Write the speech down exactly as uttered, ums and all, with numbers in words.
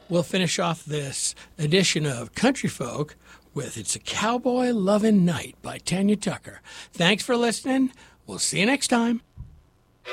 we'll finish off this edition of Country Folk with It's a Cowboy Lovin' Night by Tanya Tucker. Thanks for listening. We'll see you next time.